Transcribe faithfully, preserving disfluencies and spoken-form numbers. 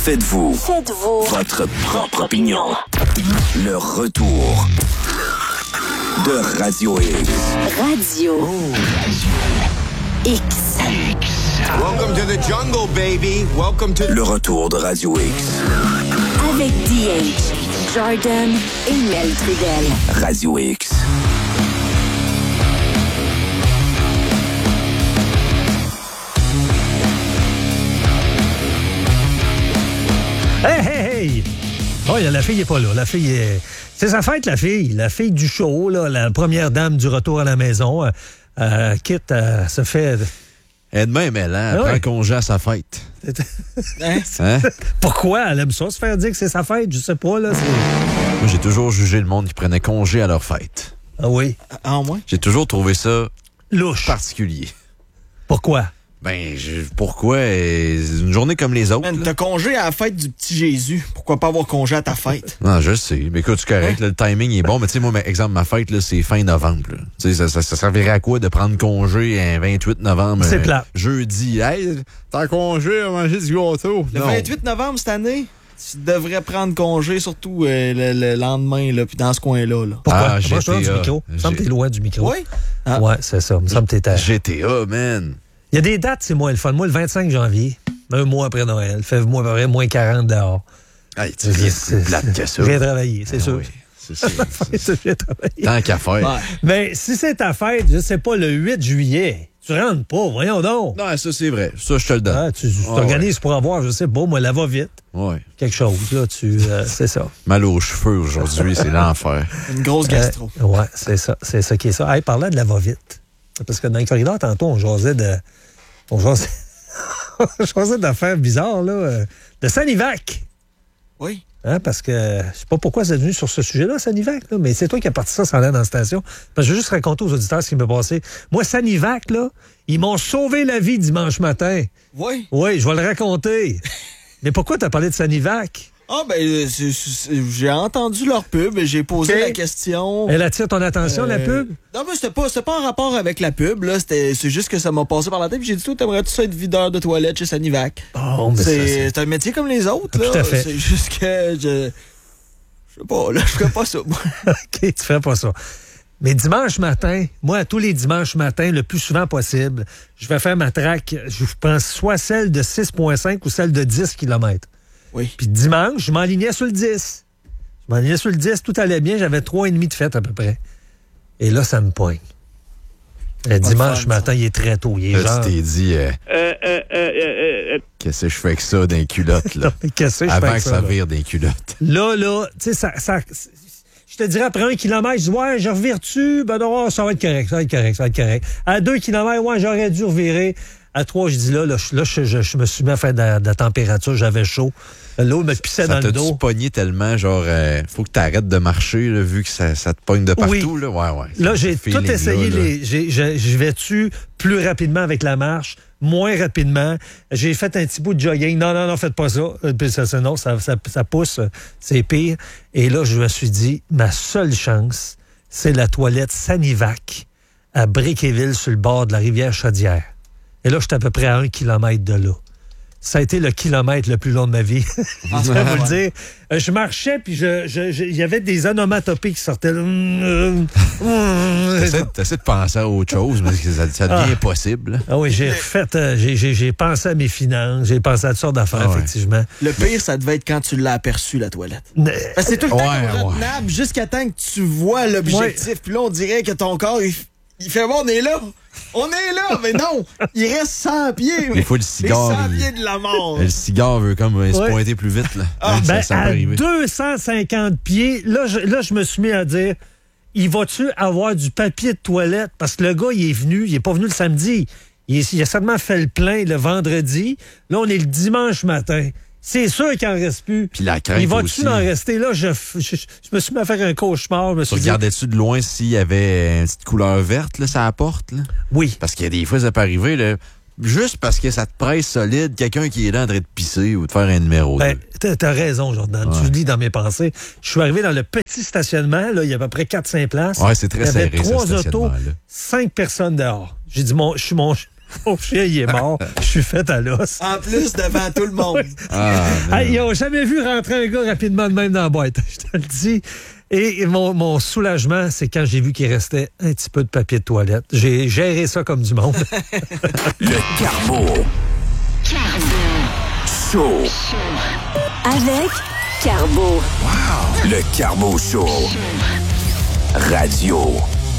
Faites-vous. Faites-vous. Votre propre opinion. Le retour de Radio X. Radio. Oh. X. Welcome to the jungle, baby. Welcome to... Le retour de Radio X. Avec D H, Jordan et Mel Trudel. Radio X. Hey, hey, hey! Oh, la fille n'est pas là. La fille est... C'est sa fête, la fille. La fille du show, là, la première dame du retour à la maison. Euh, euh, quitte à se fait... Elle de même, elle, hein? Elle Ah prend ouais. congé à sa fête. hein? Hein? Pourquoi elle aime ça, se faire dire que c'est sa fête? Je sais pas, là. C'est... Moi, j'ai toujours jugé le monde qui prenait congé à leur fête. Ah oui? Ah, en moins? J'ai toujours trouvé ça... louche. Particulier. Pourquoi? Ben, je, pourquoi? euh, Une journée comme les autres. Man, t'as congé à la fête du petit Jésus. Pourquoi pas avoir congé à ta fête? Non, je sais. Mais écoute, c'est correct. Là, le timing est bon. Mais tu sais, moi, mais, exemple, ma fête, là, c'est fin novembre. Tu sais, ça, ça, ça servirait à quoi de prendre congé un vingt-huit novembre? C'est euh, plat. Jeudi. Hey, t'as congé à manger du gâteau. Le Non. vingt-huit novembre cette année, tu devrais prendre congé, surtout euh, le, le lendemain, là, puis dans ce coin-là. Là. Pourquoi? Ah, Approche-toi G T A. du micro. Il me semble que t'es loin du micro. Oui? Ah. Ouais, c'est ça. Il me semble que t'es à... G T A, man. Il y a des dates, c'est moins le fun. Moi, le vingt-cinq janvier, un mois après Noël, fait moi à peu près moins quarante dehors. Hey, tu viens C'est- plus plate que ça. Je viens travailler, c'est Ah sûr. oui, c'est sûr. Je viens travailler. Tant qu'à faire. Ouais. Mais si c'est ta fête, je sais pas, le huit juillet, tu rentres pas, voyons donc. Non, ça, c'est vrai. Ça, je te le donne. Ah, tu tu Ah, t'organises pour avoir, je sais pas, moi, la va-vite. Ouais. Quelque chose, là, tu... euh, c'est ça. Mal aux cheveux aujourd'hui, c'est l'enfer. Une grosse gastro. Euh, ouais, c'est ça, c'est ça qui est ça. Hey, parlant de la va-vite, parce que dans les corridors, tantôt, on jasait de... On jasait, on jasait d'affaires bizarres, là, euh, de Sanivac. Oui. Hein, parce que je sais pas pourquoi c'est venu sur ce sujet-là, Sanivac, là, mais c'est toi qui as parti ça sans aller dans la station. Parce que je vais juste raconter aux auditeurs ce qui m'est passé. Moi, Sanivac, là, ils m'ont sauvé la vie dimanche matin. Oui. Oui, je vais le raconter. Mais pourquoi t'as parlé de Sanivac? Ah, ben, euh, c'est- c'est- j'ai entendu leur pub et j'ai posé Ok. la question. Elle attire ton attention, la Euh, pub? Non, mais c'était pas, c'était pas en rapport avec la pub, là. C'était, c'est juste que ça m'a passé par la tête. Puis j'ai dit, toi, t'aimerais-tu ça être videur de toilette chez Sanivac? Bon, ben ça, c'est, c'est... c'est un métier comme les autres, Ah, là. tout à fait. C'est juste que je. Je sais pas, là, je ferais pas ça, moi. OK, tu fais pas ça. Mais dimanche matin, moi, tous les dimanches matins, le plus souvent possible, je vais faire ma traque, je pense soit celle de six virgule cinq ou celle de dix kilomètres. Oui. Puis dimanche, je m'enlignais sur le dix. Je m'enlignais sur le dix, tout allait bien, j'avais trois et demi de fête à peu près. Et là, ça me poigne. Le dimanche fun, matin, il est très tôt. Il est Là, genre... tu t'es dit, euh, Euh, euh, euh, euh, euh, qu'est-ce que je fais avec ça d'un culotte, là? Qu'est-ce que je fais Avant avec que ça, ça là? vire des culottes. Là, là, tu sais, ça, ça, je te dirais, après un kilomètre, je dis, ouais, je revire-tu? Ben non, ça va être correct, ça va être correct, ça va être correct. À deux kilomètres, ouais, j'aurais dû revirer. À trois, je dis, là, là, je, là, je, je, je me suis mis à faire de la, de la température, j'avais chaud. L'eau me pissait Ça dans le t'a-tu dos. pogné tellement, genre, euh, faut que t'arrêtes de marcher, là, vu que ça, ça te pogne de partout, Oui. là? Ouais, ouais. Là, Ce j'ai tout feeling-là, essayé. là. Les, j'ai, j'ai- je vais-tu plus rapidement avec la marche, moins rapidement. J'ai fait un petit bout de jogging. Non, non, non, faites pas ça. Euh, Puis ça, ça, non, ça, ça, ça pousse, euh, c'est pire. Et là, je me suis dit, ma seule chance, c'est la toilette Sanivac à Briqueville, sur le bord de la rivière Chaudière. Et là, j'étais à peu près à un kilomètre de là. Ça a été le kilomètre le plus long de ma vie. Je vais vous le dire. Euh, Je marchais, puis je, je, je- il y avait des onomatopées qui sortaient. T'essaies, t'essaies de penser à autre chose, mais ça, ça devient Ah. impossible. Ah oui, j'ai fait, euh, j'ai, j'ai, j'ai pensé à mes finances, j'ai pensé à toutes sortes d'affaires, Ah ouais. effectivement. Le pire, ça devait être quand tu l'as aperçu, la toilette. Ne- Parce que c'est tout le temps Ouais, comme ouais. retenable jusqu'à temps que tu vois l'objectif. Puis là, on dirait que ton corps, il, il fait bon, on est là. On est là, mais non. Il reste cent pieds. Des fois, le Les cigare, cent il- pieds de la mort. Le cigare veut comme euh, se Ouais. pointer plus vite, là. Ah, Ouais, ça, Ben, ça peut à arriver. deux cent cinquante pieds, là je, là, je me suis mis à dire, il va-tu avoir du papier de toilette? Parce que le gars, il est venu, il est pas venu le samedi. Il, est- il a seulement fait le plein le vendredi. Là, on est le dimanche matin. C'est sûr qu'il en reste plus. Puis la crainte Il va-tu aussi. en rester là? Je, je, je- je me suis mis à faire un cauchemar. Je me Tu suis dit, regardais-tu de loin s'il y avait une petite couleur verte, là, ça apporte, là? oui. Parce qu'il y a des fois, ça peut arriver, là, juste parce que ça te presse solide, quelqu'un qui est là en train de pisser ou de faire un numéro. Ben, deux. t'as, t'as raison, Jordan. Ouais. Tu lis dans mes pensées. Je suis arrivé dans le petit stationnement. Là, il y a à peu près quatre cinq places. Ouais, c'est très Il y avait serré, ce trois autos, stationnement-là. cinq personnes dehors. J'ai dit, mon, je suis mon... Mon chien, il est mort. Je suis fait à l'os. En plus, devant tout le monde. Ah, Hey, ils n'ont jamais vu rentrer un gars rapidement de même dans la boîte. Je te le dis. Et mon, mon soulagement, c'est quand j'ai vu qu'il restait un petit peu de papier de toilette. J'ai géré ça comme du monde. Le Carbo. Show. Avec Carbo. Le Carbo Show. Radio